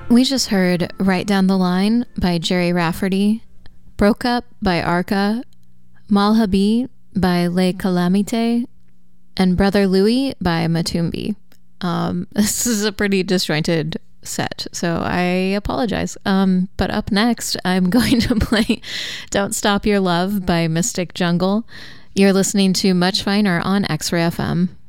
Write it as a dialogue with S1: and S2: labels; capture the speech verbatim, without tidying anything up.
S1: We just heard Right Down the Line by Jerry Rafferty, Broke Up by Arca, Malhabi by Le Calamite, and Brother Louie by Matumbi. Um, this is a pretty disjointed set, so I apologize. Um, but up next, I'm going to play Don't Stop Your Love by Mystic Jungle. You're listening to Much Finer on X-Ray F M.